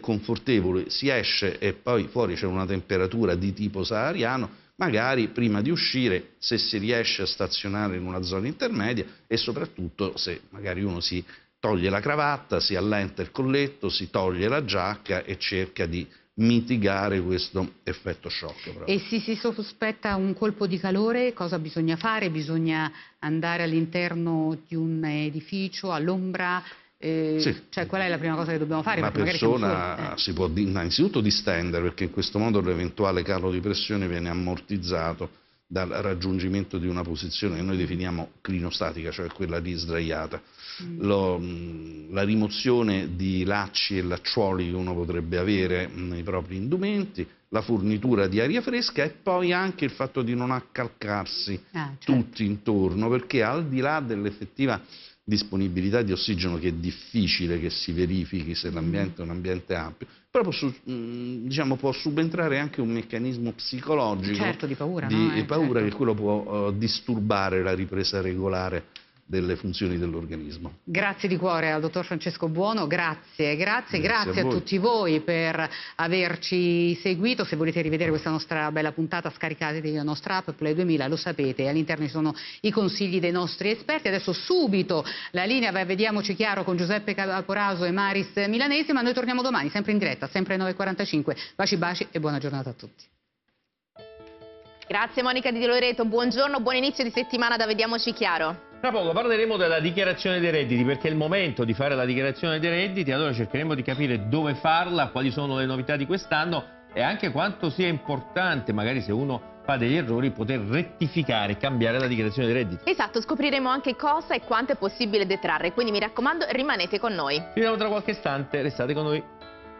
confortevole, si esce e poi fuori c'è una temperatura di tipo sahariano, magari prima di uscire, se si riesce a stazionare in una zona intermedia e soprattutto se magari uno si toglie la cravatta, si allenta il colletto, si toglie la giacca e cerca di mitigare questo effetto shock. Proprio. E se si sospetta un colpo di calore, cosa bisogna fare? Bisogna andare all'interno di un edificio, all'ombra? Sì. Cioè, qual è la prima cosa che dobbiamo fare? La persona si può innanzitutto distendere, perché in questo modo l'eventuale calo di pressione viene ammortizzato dal raggiungimento di una posizione che noi definiamo clinostatica, cioè quella lì sdraiata. La rimozione di lacci e lacciuoli che uno potrebbe avere nei propri indumenti, la fornitura di aria fresca e poi anche il fatto di non accalcarsi tutti intorno, perché al di là dell'effettiva disponibilità di ossigeno, che è difficile che si verifichi se l'ambiente è un ambiente ampio, però diciamo, può subentrare anche un meccanismo psicologico di paura, paura che quello può disturbare la ripresa regolare delle funzioni dell'organismo. Grazie di cuore al dottor Francesco Buono, grazie a tutti voi per averci seguito. Se volete rivedere questa nostra bella puntata, scaricatevi la nostra app Play 2000, lo sapete, all'interno ci sono i consigli dei nostri esperti. Adesso subito la linea va a Vediamoci Chiaro con Giuseppe Caporaso e Maris Milanesi, ma noi torniamo domani, sempre in diretta, sempre alle 9:45. Baci e buona giornata a tutti. Grazie Monica Di Loreto, buongiorno, buon inizio di settimana da Vediamoci Chiaro. Tra poco parleremo della dichiarazione dei redditi, perché è il momento di fare la dichiarazione dei redditi, allora cercheremo di capire dove farla, quali sono le novità di quest'anno e anche quanto sia importante, magari se uno fa degli errori, poter rettificare, cambiare la dichiarazione dei redditi. Esatto, scopriremo anche cosa e quanto è possibile detrarre, quindi mi raccomando rimanete con noi. Ci vediamo tra qualche istante, restate con noi.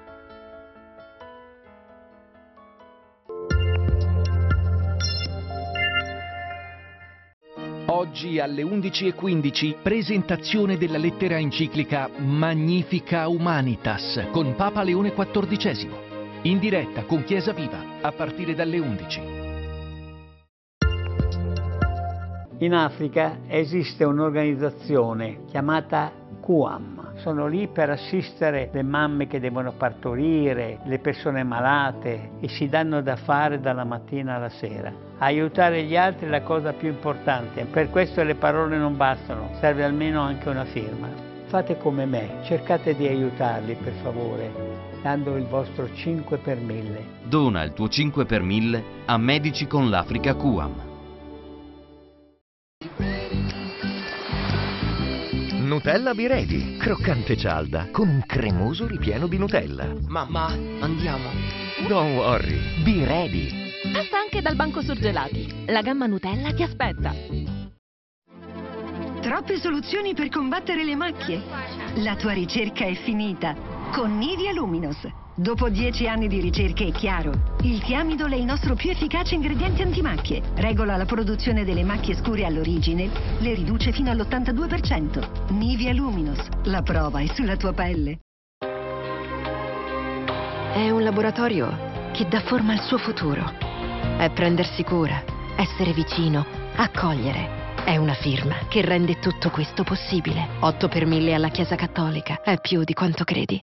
Oggi alle 11:15, presentazione della lettera enciclica Magnifica Humanitas con Papa Leone XIV. In diretta con Chiesa Viva a partire dalle 11. In Africa esiste un'organizzazione chiamata QAM. Sono lì per assistere le mamme che devono partorire, le persone malate e si danno da fare dalla mattina alla sera. Aiutare gli altri è la cosa più importante, per questo le parole non bastano, serve almeno anche una firma. Fate come me, cercate di aiutarli per favore, dando il vostro 5 per 1000. Dona il tuo 5 per 1000 a Medici con l'Africa QAM. Nutella Be Ready, croccante cialda, con un cremoso ripieno di Nutella. Mamma, andiamo. Don't worry, Be Ready. Passa anche dal banco surgelati. La gamma Nutella ti aspetta. Troppe soluzioni per combattere le macchie. La tua ricerca è finita con Nivea Luminous. Dopo 10 anni di ricerche è chiaro, il tiamidol è il nostro più efficace ingrediente antimacchie. Regola la produzione delle macchie scure all'origine, le riduce fino all'82%. Nivea Luminous, la prova è sulla tua pelle. È un laboratorio che dà forma al suo futuro. È prendersi cura, essere vicino, accogliere. È una firma che rende tutto questo possibile. 8 per 1000 alla Chiesa Cattolica. È più di quanto credi.